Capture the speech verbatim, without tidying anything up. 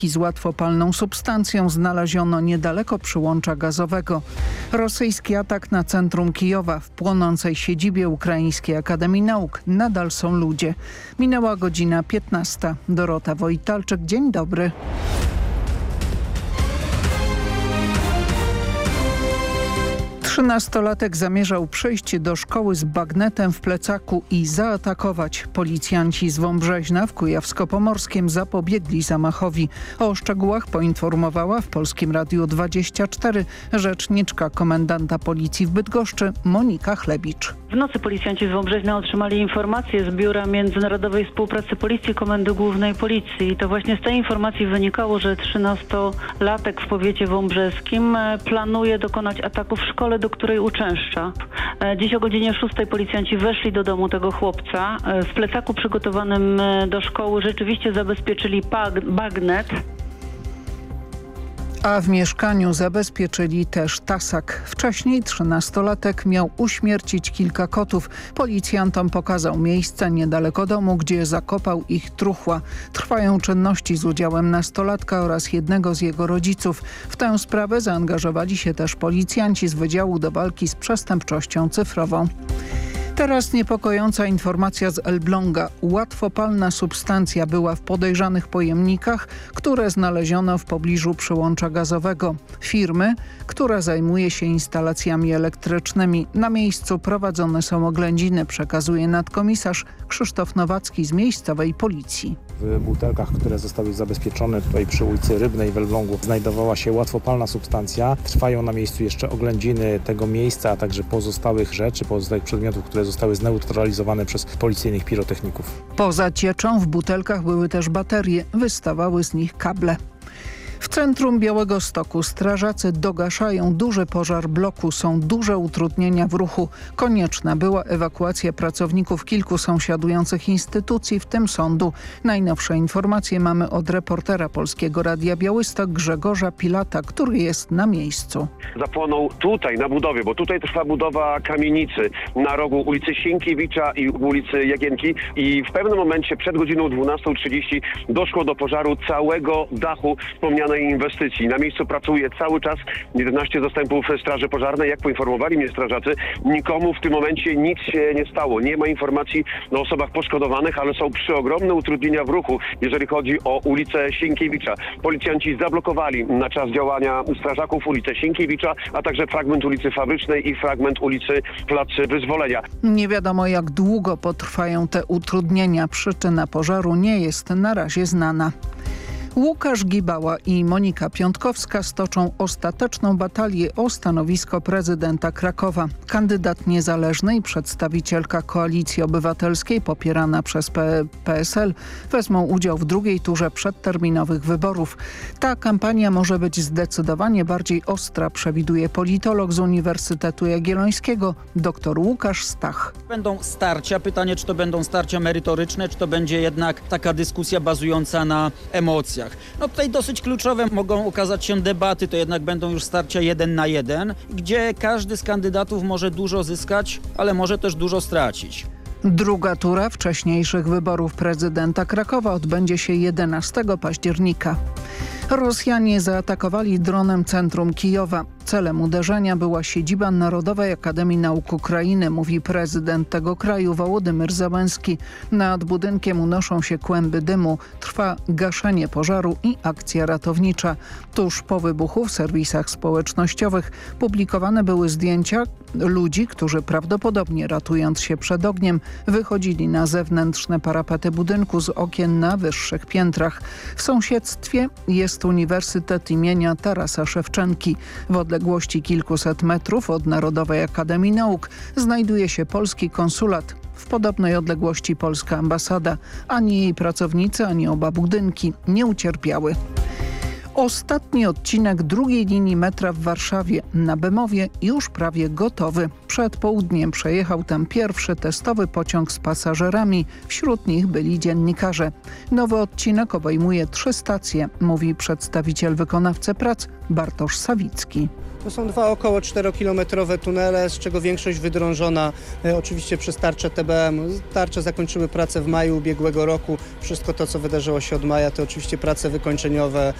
z łatwopalną substancją znaleziono niedaleko przyłącza gazowego. Rosyjski atak na centrum Kijowa. W płonącej siedzibie Ukraińskiej Akademii Nauk nadal są ludzie. Minęła godzina piętnasta. Dorota Wojtalczyk, dzień dobry. Trzynastolatek zamierzał przyjść do szkoły z bagnetem w plecaku i zaatakować. Policjanci z Wąbrzeźna w Kujawsko-Pomorskiem zapobiegli zamachowi. O szczegółach poinformowała w Polskim Radiu dwadzieścia cztery rzeczniczka komendanta policji w Bydgoszczy Monika Chlebicz. W nocy policjanci z Wąbrzeźna otrzymali informację z Biura Międzynarodowej Współpracy Policji Komendy Głównej Policji. I to właśnie z tej informacji wynikało, że trzynastolatek w powiecie wąbrzeskim planuje dokonać ataku w szkole, do której uczęszcza. Dziś o godzinie szóstej policjanci weszli do domu tego chłopca. W plecaku przygotowanym do szkoły rzeczywiście zabezpieczyli bagnet. A w mieszkaniu zabezpieczyli też tasak. Wcześniej trzynastolatek miał uśmiercić kilka kotów. Policjantom pokazał miejsce niedaleko domu, gdzie zakopał ich truchła. Trwają czynności z udziałem nastolatka oraz jednego z jego rodziców. W tę sprawę zaangażowali się też policjanci z Wydziału do Walki z Przestępczością Cyfrową. Teraz niepokojąca informacja z Elbląga. Łatwopalna substancja była w podejrzanych pojemnikach, które znaleziono w pobliżu przyłącza gazowego firmy, która zajmuje się instalacjami elektrycznymi. Na miejscu prowadzone są oględziny, przekazuje nadkomisarz Krzysztof Nowacki z miejscowej policji. W butelkach, które zostały zabezpieczone tutaj przy ulicy Rybnej w Elblągu, znajdowała się łatwopalna substancja. Trwają na miejscu jeszcze oględziny tego miejsca, a także pozostałych rzeczy, pozostałych przedmiotów, które zostały zneutralizowane przez policyjnych pirotechników. Poza cieczą w butelkach były też baterie, wystawały z nich kable. W centrum Białegostoku strażacy dogaszają duży pożar bloku. Są duże utrudnienia w ruchu. Konieczna była ewakuacja pracowników kilku sąsiadujących instytucji, w tym sądu. Najnowsze informacje mamy od reportera Polskiego Radia Białystok Grzegorza Pilata, który jest na miejscu. Zapłonął tutaj na budowie, bo tutaj trwa budowa kamienicy na rogu ulicy Sienkiewicza i ulicy Jagienki i w pewnym momencie przed godziną dwunastą trzydzieści doszło do pożaru całego dachu wspomnianej inwestycji. Na miejscu pracuje cały czas jedenaście zastępów straży pożarnej. Jak poinformowali mnie strażacy, nikomu w tym momencie nic się nie stało. Nie ma informacji o osobach poszkodowanych, ale są przeogromne utrudnienia w ruchu, jeżeli chodzi o ulicę Sienkiewicza. Policjanci zablokowali na czas działania strażaków ulicę Sienkiewicza, a także fragment ulicy Fabrycznej i fragment ulicy Plac Wyzwolenia. Nie wiadomo, jak długo potrwają te utrudnienia. Przyczyna pożaru nie jest na razie znana. Łukasz Gibała i Monika Piątkowska stoczą ostateczną batalię o stanowisko prezydenta Krakowa. Kandydat niezależny i przedstawicielka Koalicji Obywatelskiej popierana przez P S L wezmą udział w drugiej turze przedterminowych wyborów. Ta kampania może być zdecydowanie bardziej ostra, przewiduje politolog z Uniwersytetu Jagiellońskiego dr Łukasz Stach. Będą starcia. Pytanie, czy to będą starcia merytoryczne, czy to będzie jednak taka dyskusja bazująca na emocjach. No tutaj dosyć kluczowe mogą okazać się debaty, to jednak będą już starcia jeden na jeden, gdzie każdy z kandydatów może dużo zyskać, ale może też dużo stracić. Druga tura wcześniejszych wyborów prezydenta Krakowa odbędzie się jedenastego października. Rosjanie zaatakowali dronem centrum Kijowa. Celem uderzenia była siedziba Narodowej Akademii Nauk Ukrainy, mówi prezydent tego kraju Wołodymyr Zełenski. Nad budynkiem unoszą się kłęby dymu. Trwa gaszenie pożaru i akcja ratownicza. Tuż po wybuchu w serwisach społecznościowych publikowane były zdjęcia ludzi, którzy prawdopodobnie ratując się przed ogniem wychodzili na zewnętrzne parapety budynku z okien na wyższych piętrach. W sąsiedztwie jest Uniwersytet imienia Tarasa Szewczenki. W odległości kilkuset metrów od Narodowej Akademii Nauk znajduje się polski konsulat. W podobnej odległości polska ambasada. Ani jej pracownicy, ani oba budynki nie ucierpiały. Ostatni odcinek drugiej linii metra w Warszawie na Bemowie już prawie gotowy. Przed południem przejechał tam pierwszy testowy pociąg z pasażerami. Wśród nich byli dziennikarze. Nowy odcinek obejmuje trzy stacje, mówi przedstawiciel wykonawcy prac Bartosz Sawicki. To są dwa około czterokilometrowe tunele, z czego większość wydrążona e, oczywiście przez tarczę T B M. Tarcze zakończyły pracę w maju ubiegłego roku. Wszystko to, co wydarzyło się od maja, to oczywiście prace wykończeniowe